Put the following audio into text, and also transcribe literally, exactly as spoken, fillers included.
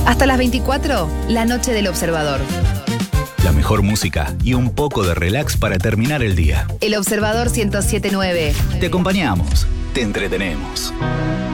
Hasta las veinticuatro, la noche del Observador. La mejor música y un poco de relax para terminar el día. El Observador ciento siete punto nueve. Te acompañamos, te entretenemos.